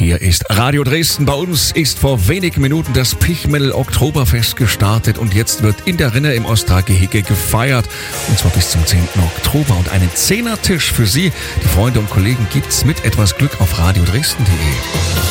Hier ist Radio Dresden. Bei uns ist vor wenigen Minuten das Pichmel Oktoberfest gestartet und jetzt wird in der Rinne im Ostra-Gehege gefeiert. Und zwar bis zum 10. Oktober. Und einen Zehnertisch für Sie, die Freunde und Kollegen, gibt's mit etwas Glück auf radiodresden.de.